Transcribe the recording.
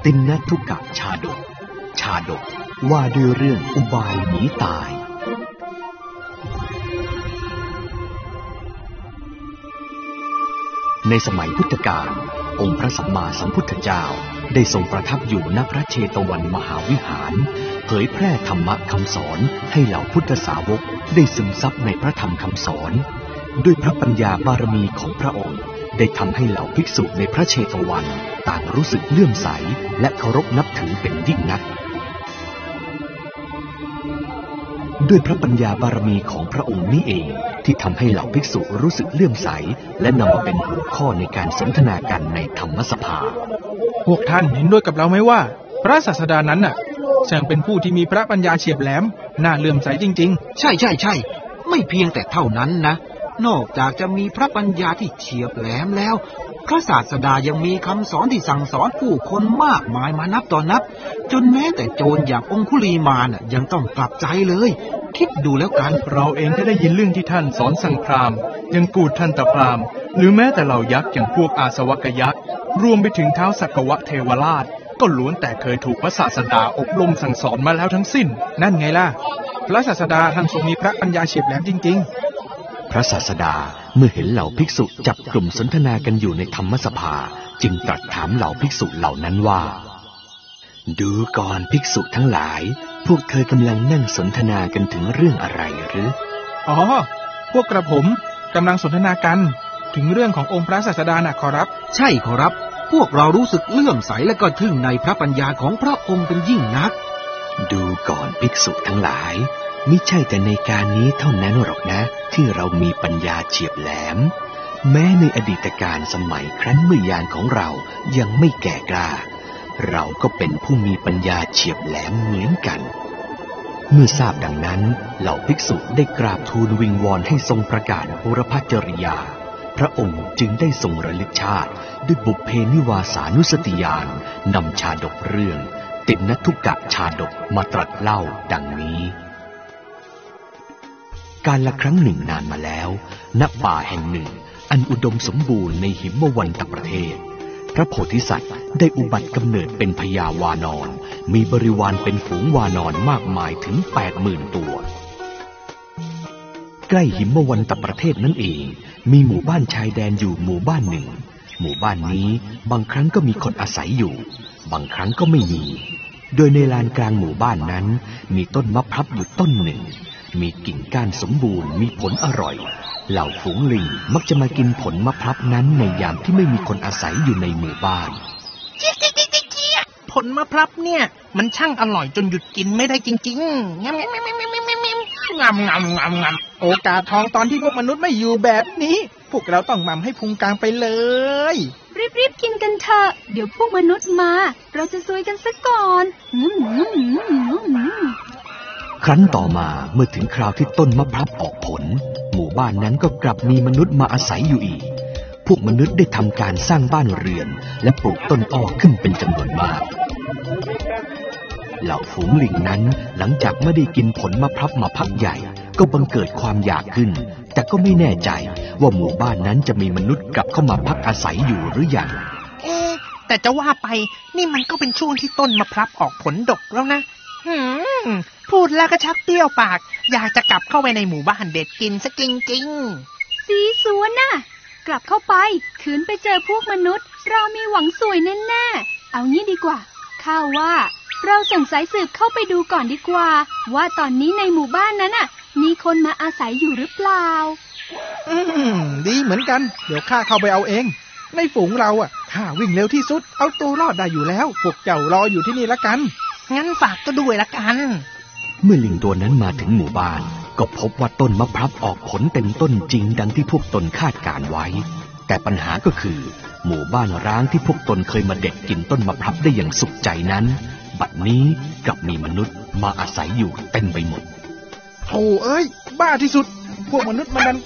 ตินนทุกะชาดกชาดกว่าด้วยเรื่องอุบายหนีตายในสมัยพุทธกาลองค์พระสัมมาสัมพุทธเจ้าได้ทรงประทับอยู่ณพระเชตวันมหาวิหารเผยแพร่ธรรมะคำสอนให้เหล่าพุทธสาวกได้ซึมซับในพระธรรมคำสอนด้วยพระปัญญาบารมีของพระองค์ได้ทำให้เหล่าภิกษุในพระเชตวันต่างรู้สึกเลื่อมใสและเคารพนับถือเป็นยิ่งนักด้วยพระปัญญาบารมีของพระองค์นี้เองที่ทำให้เหล่าภิกษุรู้สึกเลื่อมใสและนำมาเป็นหัวข้อในการสนทนากันในธรรมสภาพวกท่านเห็นด้วยกับเราไหมว่าพระศาสดานั้นน่ะช่างเป็นผู้ที่มีพระปัญญาเฉียบแหลมน่าเลื่อมใสจริงๆใช่ไม่เพียงแต่เท่านั้นนะนอกจากจะมีพระปัญญาที่เฉียบแหลมแล้วพระศาสดายังมีคำสอนที่สั่งสอนผู้คนมากมายมานับต่อนับจนแม้แต่โจรอย่างองคุลีมานยังต้องกลับใจเลยคิดดูแล้วกันเราเองก็ได้ยินเรื่องที่ท่านสอนสั่งพราหมณ์ยังกูฏทันตพราหมณ์หรือแม้แต่เหล่ายักษ์อย่างพวกอาสวัคยักษ์รวมไปถึงท้าวสักกวะเทวราชก็ล้วนแต่เคยถูกพระศาสดาอบรมสั่งสอนมาแล้วทั้งสิ้นนั่นไงล่ะพระศาสดาท่านทรงมีพระปัญญาเฉียบแหลมจริงๆพระศาสดาเมื่อเห็นเหล่าภิกษุจับกลุ่มสนทนากันอยู่ในธรรมสภาจึงตรัสถามเหล่าภิกษุเหล่านั้นว่าดูก่อนภิกษุทั้งหลายพวกเธอกำลังนั่งสนทนากันถึงเรื่องอะไรหรืออ๋อพวกกระผมกำลังสนทนากันถึงเรื่องขององค์พระศาสดาน่ะขอรับใช่ขอรับพวกเรารู้สึกเลื่อมใสและก็ทึ่งในพระปัญญาของพระองค์เป็นยิ่งนักดูก่อนภิกษุทั้งหลายมิใช่แต่ในการนี้เท่านั้นหรอกนะที่เรามีปัญญาเฉียบแหลมแม้ในอดีตการสมัยครั้นเมื่อยานของเรายังไม่แก่กล้าเราก็เป็นผู้มีปัญญาเฉียบแหลมเหมือนกันเมื่อทราบดังนั้นเหล่าภิกษุได้กราบทูลวิงวอนให้ทรงประกาศโอรพจริยาพระองค์จึงได้ทรงระลึกชาติด้วยบุพเพนิวาสานุสติญาณนำชาดกเรื่องตินนทุกะชาดกมาตรัสเล่าดังนี้การละครั้งหนึ่งนานมาแล้วณป่าแห่งหนึ่งอันอุดมสมบูรณ์ในหิมวันตประเทศพระโพธิสัตว์ได้อุบัติกำเนิดเป็นพญาวานรมีบริวารเป็นฝูงวานรมากมายถึง 80,000 ตัวใกล้หิมวันตประเทศนั่นเองมีหมู่บ้านชายแดนอยู่หมู่บ้านหนึ่งหมู่บ้านนี้บางครั้งก็มีคนอาศัยอยู่บางครั้งก็ไม่มีโดยในลานกลางหมู่บ้านนั้นมีต้นมะพร้าวอยู่ต้นหนึ่งมีกิ่งก้านสมบูรณ์มีผลอร่อยเหล่าฝูงลิงมักจะมากินผลมะพร้าวนั้นในยามที่ไม่มีคนอาศัยอยู่ในหมู่บ้านผลมะพร้าวเนี่ยมันช่างอร่อยจนหยุดกินไม่ได้จริงๆงโอกาสทองตอนที่พวกมนุษย์ไม่อยู่แบบนี้พวกเราต้องหม่ำให้พุงกลางไปเลยรีบกินกันเถอะเดี๋ยวพวกมนุษย์มาเราจะซวยกันซะก่อนครั้นต่อมาเมื่อถึงคราวที่ต้นมะพร้าวออกผลหมู่บ้านนั้นก็กลับมีมนุษย์มาอาศัยอยู่อีกพวกมนุษย์ได้ทำการสร้างบ้านเรือนและปลูกต้นอ้อขึ้นเป็นจำนวนมากเหล่าฝูงลิงนั้นหลังจากไม่ได้กินผลมะพร้าวมาพักใหญ่ก็บังเกิดความอยากขึ้นแต่ก็ไม่แน่ใจว่าหมู่บ้านนั้นจะมีมนุษย์กลับเข้ามาพักอาศัยอยู่หรือยังแต่จะว่าไปนี่มันก็เป็นช่วงที่ต้นมะพร้าวออกผลดกแล้วนะพูดแล้วก็ชักเปรี้ยวปากอยากจะกลับเข้าไปในหมู่บ้านเด็ดกินซะจริงๆสีสวนน่ะกลับเข้าไปคืนไปเจอพวกมนุษย์เรามีหวังสวยแน่ๆเอางี้ดีกว่าข้าว่าเราส่งสายสืบเข้าไปดูก่อนดีกว่าว่าตอนนี้ในหมู่บ้านนั้นน่ะมีคนมาอาศัยอยู่หรือเปล่าดีเหมือนกันเดี๋ยวข้าเข้าไปเอาเองในฝูงเราข้าวิ่งเร็วที่สุดเอาตัวรอดได้อยู่แล้วพวกเจ้ารออยู่ที่นี่ละกันงั้นฝากก็ด้วยละกันเมื่อลิงตัวนั้นมาถึงหมู่บ้านก็พบว่าต้นมะพร้าวออกผลเต็มต้นจริงดังที่พวกตนคาดการไว้แต่ปัญหาก็คือหมู่บ้านร้างที่พวกตนเคยมาเด็ดกินต้นมะพร้าวได้อย่างสุขใจนั้นบัดนี้กลับมีมนุษย์มาอาศัยอยู่เต็มไปหมดโธ่เอ้ยบ้าที่สุดพวกมนุษย์มันดัน